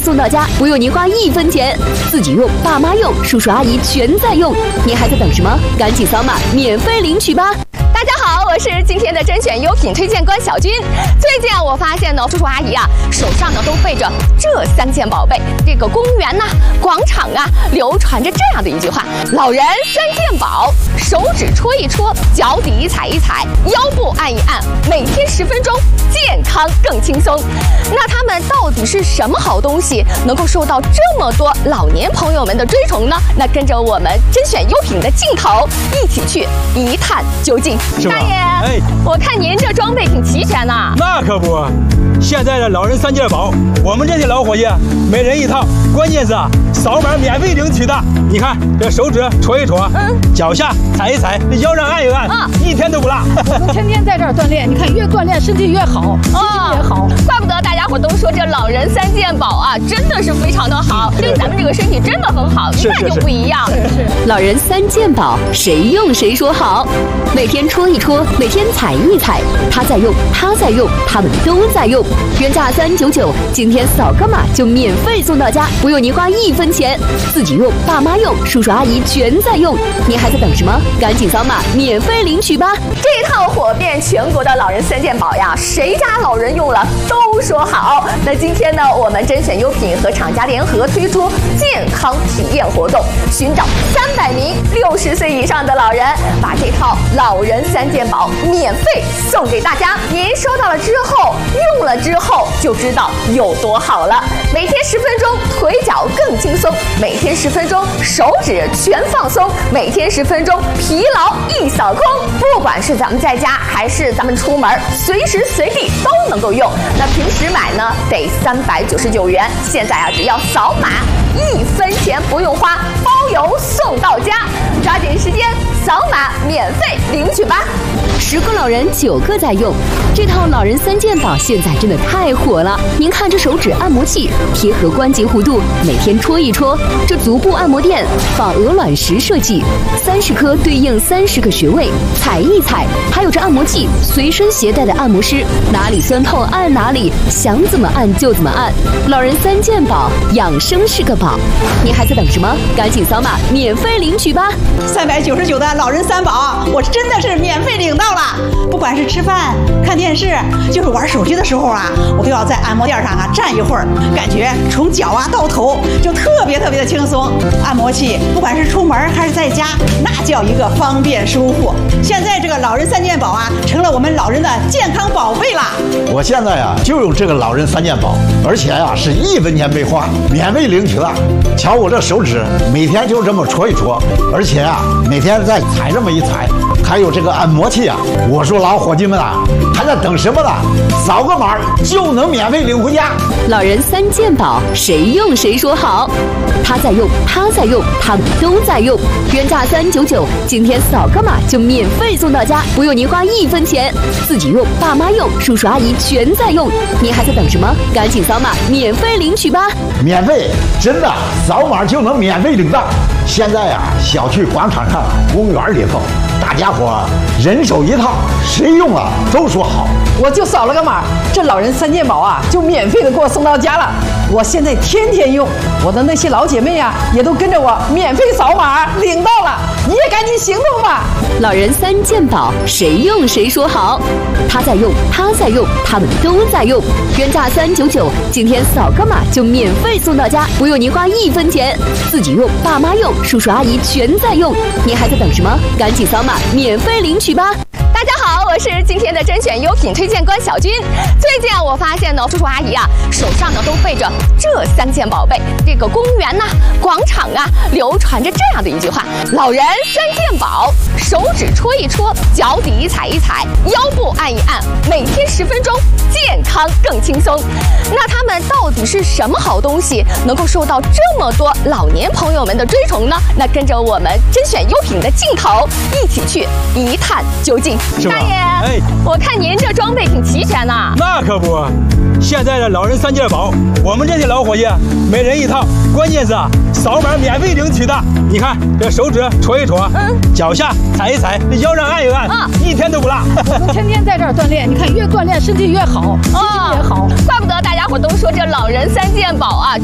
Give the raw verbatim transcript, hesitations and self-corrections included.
送到家，不用您花一分钱，自己用、爸妈用、叔叔阿姨全在用，您还在等什么？赶紧扫码免费领取吧！ 大家好，我是今天的甄选优品推荐官小军。最近啊，我发现呢，叔叔阿姨啊手上呢都背着这三件宝贝。这个公园呐、啊、广场啊，流传着这样的一句话：老人三件宝，手指戳一戳，脚底踩一踩，腰部按一按，每天十分钟，健康更轻松。那他们到底是什么好东西，能够受到这么多老年朋友们的追崇呢？那跟着我们甄选优品的镜头，一起去一探究竟。大爷，哎，我看您这装备挺齐全呐。 那可不，现在的老人三件宝，我们这些老伙计每人一套，关键是啊，扫码免费领取的。你看这手指戳一戳，嗯，脚下踩一踩，腰上按一按，啊，一天都不落。 我们天天在这儿锻炼，你看越锻炼身体越好，心情也好。 怪不得大家伙都说这老人三件宝啊，真的是非常的好，对咱们这个身体真的很好，一看就不一样。 是是，老人三件宝，谁用谁说好。每天戳一戳，每天踩一踩，他在用，他在用，他们都在用。原价三九九，今天扫个码就免费送到家，不用您花一分钱，自己用、爸妈用、叔叔阿姨全在用，您还在等什么？赶紧扫码免费领取吧！ 这套火遍全国的老人三件宝呀，谁家老人用了都说好。那今天呢，我们甄选优品和厂家联合推出健康体验活动，寻找三百名六十岁以上的老人，把这套老人三件宝免费送给大家。您收到了之后，用了之后就知道有多好了。每天十分钟，腿脚更轻松；每天十分钟，手指全放松；每天十分钟，疲劳一扫空。不管是咱们在家还是咱们出门，随时随地都能够用。那平时买呢得三百九十九元，现在啊只要扫码，一分钱不用花，包邮送到家。抓紧时间扫码免费领取吧！ 十个老人九个在用，这套老人三件宝现在真的太火了。您看这手指按摩器贴合关节弧度，每天戳一戳；这足部按摩垫仿鹅卵石设计，三十颗对应三十个穴位，踩一踩。还有这按摩器随身携带的按摩师，哪里酸痛按哪里，想怎么按就怎么按。老人三件宝，养生是个宝。您还在等什么？赶紧扫码免费领取吧！ 三百九十九的老人三宝，我真的是免费领到了。不管是吃饭、看电视，就是玩手机的时候啊，我都要在按摩垫上啊站一会儿，感觉从脚啊到头就特别特别的轻松。按摩器不管是出门还是在家，那叫一个方便舒服。现在这个老人三件宝啊，成了我们老人的健康宝贝啦。 我现在啊就用这个老人三件宝，而且啊是一分钱没花，免费领取了。瞧我这手指，每天就这么戳一戳，而且啊每天再踩这么一踩。还有这个按摩器啊，我说老伙计们啊，还在等什么呢？扫个码就能免费领回家。 老人三件宝，谁用谁说好。他在用，他在用，他们都在用。原价三九九，今天扫个码就免费送到家，不用您花一分钱，自己用、爸妈用、叔叔阿姨全在用，您还在等什么？赶紧扫码免费领取吧！ 免费，真的，扫码就能免费领到。现在啊，小区广场上、公园里头，大家伙人手一套，谁用了都说好。 我就扫了个码，这老人三件宝啊，就免费的给我送到家了。我现在天天用，我的那些老姐妹啊，也都跟着我免费扫码领到了。你也赶紧行动吧！ 老人三件宝，谁用谁说好。他在用，他在用，他们都在用。原价三九九，今天扫个码就免费送到家，不用您花一分钱，自己用、爸妈用、叔叔阿姨全在用，您还在等什么？赶紧扫码免费领取吧！ 大家好，我是今天的甄选优品推荐官小军。最近啊，我发现呢，叔叔阿姨啊手上呢都背着这三件宝贝。这个公园呐、啊、广场啊，流传着这样的一句话：老人三件宝，手指戳一戳，脚底踩一踩，腰部按一按，每天十分钟，健康更轻松。那他们到底是什么好东西，能够受到这么多老年朋友们的追崇呢？那跟着我们甄选优品的镜头，一起去一探究竟。大爷，哎，我看您这装备挺齐全呐。 那可不，现在的老人三件宝，我们这些老伙计每人一套，关键是啊扫码免费领取的。你看这手指戳一戳，嗯，脚下踩一踩，腰上按一按，啊，一天都不落。 我们天天在这儿锻炼，你看越锻炼身体越好，心情也好。 怪不得大家伙都说这老人三件宝啊，